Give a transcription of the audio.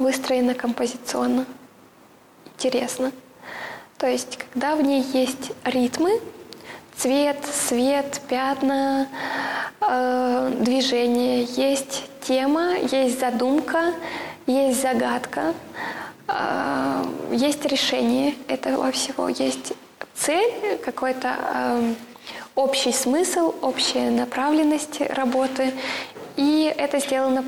выстроена композиционно. Интересно. То есть, когда в ней есть ритмы, цвет, свет, пятна, движение, есть тема, есть задумка, есть загадка, есть решение этого всего, есть цель, какой-то общий смысл, общая направленность работы. И это сделано